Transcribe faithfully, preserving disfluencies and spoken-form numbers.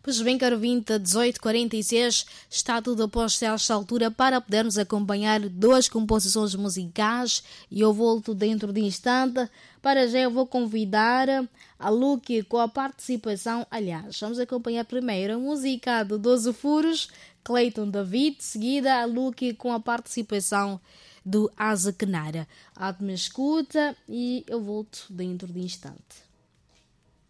Pois bem, caro vinte, dezoito e quarenta e seis, está tudo a posto a esta altura para podermos acompanhar duas composições musicais e eu volto dentro de instante. Para já eu vou convidar a Luque com a participação, aliás, vamos acompanhar primeiro a música de doze Furos, Clayton David, seguida a Luque com a participação do Asa Kenara. A me escuta e eu volto dentro de instante.